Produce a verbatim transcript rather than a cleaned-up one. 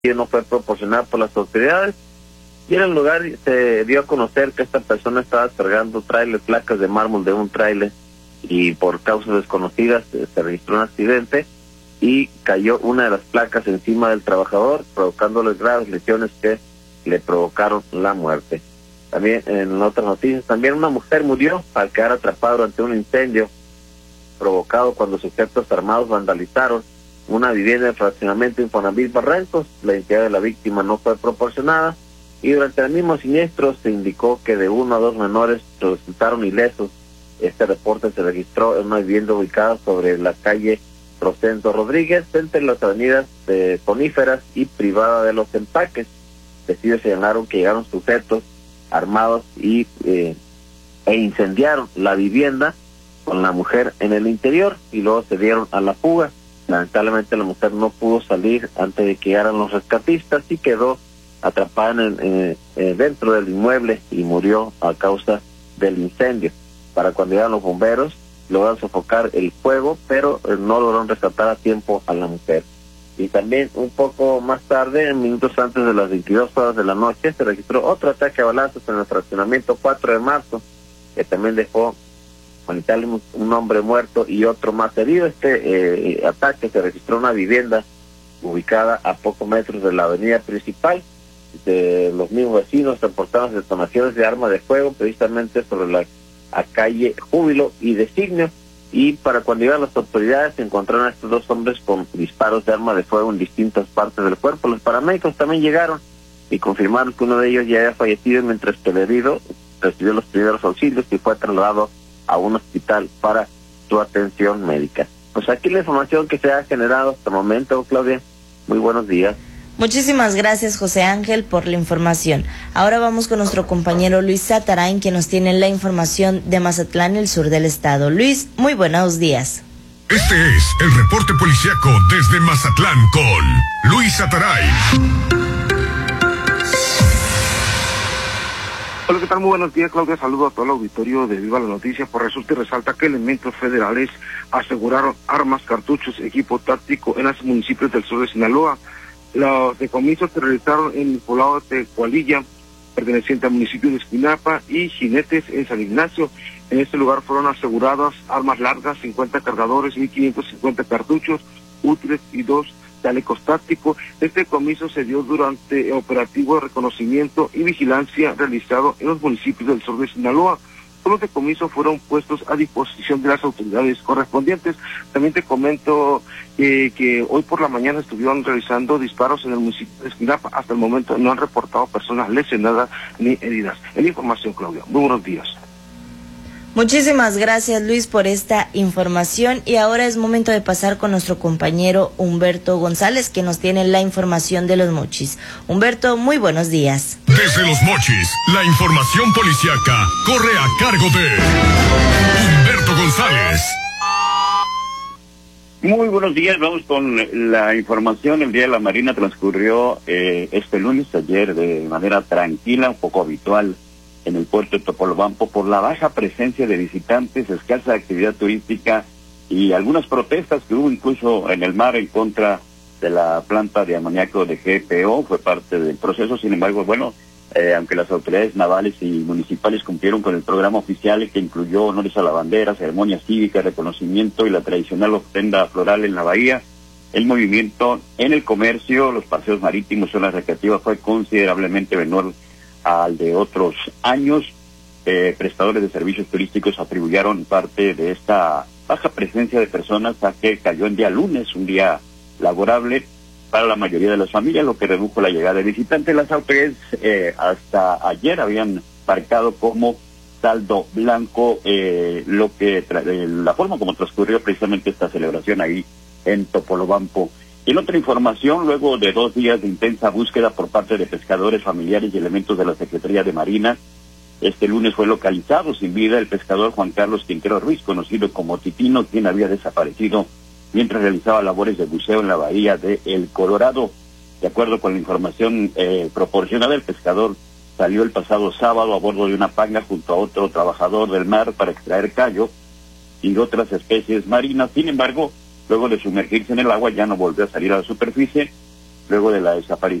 no fue proporcionada por las autoridades, y en el lugar se dio a conocer que esta persona estaba cargando tráiler, placas de mármol de un tráiler, y por causas desconocidas eh, se registró un accidente y cayó una de las placas encima del trabajador, provocándole graves lesiones que le provocaron la muerte. También en otras noticias, también una mujer murió al quedar atrapada durante un incendio provocado cuando sujetos armados vandalizaron una vivienda de fraccionamiento Infonavit Barrancos. La identidad de la víctima no fue proporcionada, y durante el mismo siniestro se indicó que de uno a dos menores resultaron ilesos. Este reporte se registró en una vivienda ubicada sobre la calle Rosendo Rodríguez, entre las avenidas de Coníferas y Privada de los Empaques. Testigos señalaron que llegaron sujetos armados y eh, e incendiaron la vivienda con la mujer en el interior, y luego se dieron a la fuga. Lamentablemente la mujer no pudo salir antes de que llegaran los rescatistas y quedó atrapada en el, en, eh, dentro del inmueble y murió a causa del incendio. Para cuando llegaron los bomberos, lograron sofocar el fuego, pero eh, no lograron rescatar a tiempo a la mujer. Y también un poco más tarde, minutos antes de las veintidós horas de la noche, se registró otro ataque a balazos en el fraccionamiento cuatro de marzo, que también dejó un, un hombre muerto y otro más herido. Este eh, ataque se registró en una vivienda ubicada a pocos metros de la avenida principal. De los mismos vecinos reportaron detonaciones de armas de fuego precisamente sobre la a calle Júbilo y Designio, y para cuando llegaron las autoridades se encontraron a estos dos hombres con disparos de arma de fuego en distintas partes del cuerpo. Los paramédicos también llegaron y confirmaron que uno de ellos ya había fallecido, mientras que el herido recibió los primeros auxilios y fue trasladado a un hospital para su atención médica. Pues aquí la información que se ha generado hasta el momento, Claudia. Muy buenos días. Muchísimas gracias, José Ángel, por la información. Ahora vamos con nuestro compañero Luis Satarain, que nos tiene la información de Mazatlán, el sur del estado. Luis, muy buenos días. Este es el reporte policíaco desde Mazatlán con Luis Satarain. Hola, ¿qué tal? Muy buenos días, Claudia. Saludo a todo el auditorio de Viva la Noticia. Por resulta y resalta que elementos federales aseguraron armas, cartuchos, equipo táctico en los municipios del sur de Sinaloa. Los decomisos se realizaron en el poblado de Tecualilla, perteneciente al municipio de Escuinapa, y Jinetes en San Ignacio. En este lugar fueron aseguradas armas largas, cincuenta cargadores, mil quinientos cincuenta cartuchos útiles y dos chalecos tácticos. Este decomiso se dio durante el operativo de reconocimiento y vigilancia realizado en los municipios del sur de Sinaloa. Todos los decomisos fueron puestos a disposición de las autoridades correspondientes. También te comento eh, que hoy por la mañana estuvieron realizando disparos en el municipio de Esquinapa. Hasta el momento no han reportado personas lesionadas ni heridas. En la información, Claudia. Muy buenos días. Muchísimas gracias, Luis, por esta información, y ahora es momento de pasar con nuestro compañero Humberto González, que nos tiene la información de Los Mochis. Humberto, muy buenos días. Desde Los Mochis, la información policíaca corre a cargo de Humberto González. Muy buenos días, vamos con la información. El Día de la Marina transcurrió eh, este lunes, ayer, de manera tranquila, un poco habitual, en el puerto de Topolobampo, por la baja presencia de visitantes, escasa actividad turística y algunas protestas que hubo incluso en el mar en contra de la planta de amoníaco de G P O. Fue parte del proceso. Sin embargo, bueno, eh, aunque las autoridades navales y municipales cumplieron con el programa oficial, que incluyó honores a la bandera, ceremonia cívica, reconocimiento y la tradicional ofrenda floral en la bahía, el movimiento en el comercio, los paseos marítimos, zonas recreativas, fue considerablemente menor al de otros años. Eh, prestadores de servicios turísticos atribuyeron parte de esta baja presencia de personas a que cayó en día lunes, un día laborable para la mayoría de las familias, lo que redujo la llegada de visitantes. Las autoridades eh, hasta ayer habían marcado como saldo blanco eh, lo que tra- eh, la forma como transcurrió precisamente esta celebración ahí en Topolobampo. En otra información, luego de dos días de intensa búsqueda por parte de pescadores, familiares y elementos de la Secretaría de Marina, este lunes fue localizado sin vida el pescador Juan Carlos Quintero Ruiz, conocido como Titino, quien había desaparecido mientras realizaba labores de buceo en la bahía de El Colorado. De acuerdo con la información eh, proporcionada, el pescador salió el pasado sábado a bordo de una panga junto a otro trabajador del mar para extraer callo y otras especies marinas. Sin embargo, luego de sumergirse en el agua, ya no volvió a salir a la superficie luego de la desaparición